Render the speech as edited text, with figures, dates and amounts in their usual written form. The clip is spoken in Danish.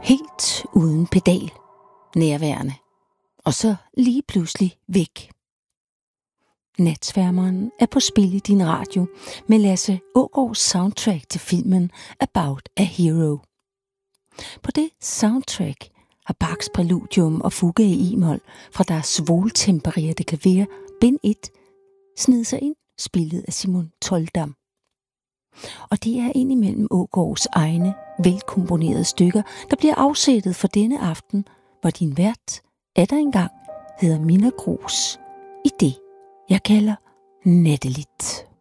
Helt uden pedal, nærværende, og så lige pludselig væk. Natsværmeren er på spil i din radio med Lasse Aagaards soundtrack til filmen About a Hero. På det soundtrack har Bachs præludium og fuga i e-mol fra deres svoltempererte klaver, bind 1, sned sig ind, spillet af Simon Toldam. Og det er indimellem Aagaards egne, velkomponerede stykker, der bliver afsættet for denne aften, hvor din vært atter engang hedder Minna Grooss, i det, jeg kalder Natteligt.